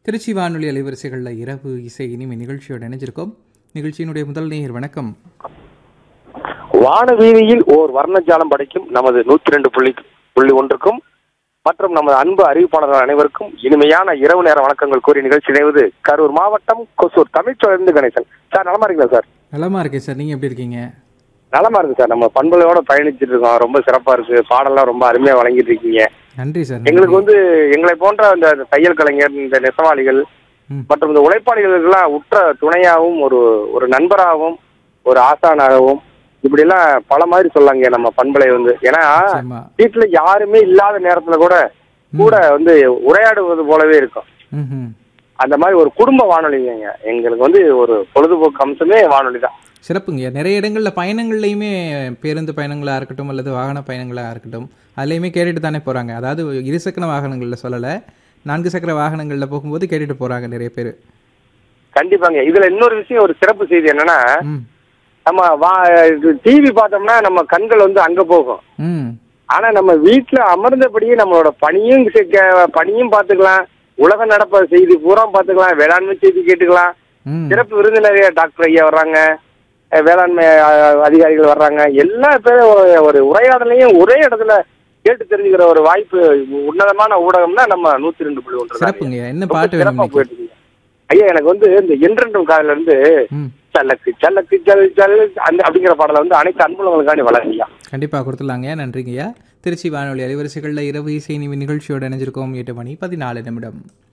திருச்சி வானொலி அலைவரிசைகளில் இரவு இசை இனிமை நிகழ்ச்சியோடு இணைஞ்சிருக்கோம். நிகழ்ச்சியினுடைய முதல் நேயர் வணக்கம். வானவீதியில் ஓர் வர்ணஜாலம் படைக்கும் நமது 102.1க்கும் மற்றும் நமது அன்பு அறிவிப்பாளர்கள் அனைவருக்கும் இனிமையான இரவு நேர வணக்கங்கள் கூறிய நிகழ்ச்சி இணைவது கரூர் மாவட்டம் கொசூர் தமிழ்ச்சோழந்து கணேசன். சார் நலமா இருக்கீங்களா சார்? நலமா இருக்கேன் சார், நீங்க எப்படி இருக்கீங்க? நலமா இருக்கு சார். நம்ம பண்பலையோட பயணிச்சுட்டு இருக்கோம், ரொம்ப சிறப்பா இருக்கு. பாடெல்லாம் ரொம்ப அருமையா வழங்கிட்டு இருக்கீங்க. நன்றி சார். எங்களுக்கு எங்களை போன்ற இந்த தையல் கலைஞர், இந்த நெசவாளிகள் மற்றும் இந்த உழைப்பாளிகளுக்கெல்லாம் உற்ற துணையாகவும் ஒரு நண்பராகவும் ஒரு ஆசானாகவும் இப்படி எல்லாம் பல மாதிரி சொல்லாங்க நம்ம பண்பலை ஏன்னா வீட்டுல யாருமே இல்லாத நேரத்துல கூட உரையாடுவது போலவே இருக்கும். அந்த மாதிரி ஒரு குடும்ப வானொலிங்க எங்களுக்கு ஒரு பொழுதுபோக்கு அம்சமே வானொலி தான். சிறப்புங்க. நிறைய இடங்கள்ல பயணங்கள்லையுமே பேருந்து பயணங்களா இருக்கட்டும் அல்லது வாகன பயணங்களா இருக்கட்டும் அதுலையுமே கேட்டுட்டு தானே போறாங்க. அதாவது இருசக்கர வாகனங்கள்ல சொல்லல, 4 சக்கர வாகனங்கள்ல போகும்போது கேட்டுட்டு போறாங்க நிறைய பேர். கண்டிப்பாங்க. இதுல இன்னொரு விஷயம், ஒரு சிறப்பு செய்தி என்னன்னா, நம்ம டிவி பார்த்தோம்னா நம்ம கண்கள் அங்க போகும். ஆனா நம்ம வீட்டுல அமர்ந்தபடியே நம்மளோட பணியும் பாத்துக்கலாம், உலக நடப்ப செய்தி பூரா பாத்துக்கலாம், வேளாண்மை செய்தி கேட்டுக்கலாம். சிறப்பு விருந்தினர் டாக்டர் ஐயா வர்றாங்க, வேளாண்மை அதிகாரிகள் வர்றாங்க. எல்லா பேரும் ஒரு உரையாடலையும் ஒரே இடத்துல கேட்டு தெரிஞ்சுக்கிற ஒரு வாய்ப்பு உன்னதமான ஊடகம்னா நம்ம 102.1. சிறப்புங்க. என்ன பாட்டு போயிட்டு ஐயா எனக்கு இந்த என்றென்றும் காதல இருந்து சல்லக்கு சல்லக்கு ஜல் ஜல் அந்த அப்படிங்கிற பாடல அனைத்து அன்புலங்களுக்காண்டி வளர்ந்தீங்க. கண்டிப்பா கொடுத்துலாங்க. நன்றிங்கய்யா. திருச்சி வானொலி அலைவரிசைகளில் இரவு இசை நிகழ்ச்சியோடு இணைஞ்சிருக்கோம். 8 மணி 14 நிமிடம்.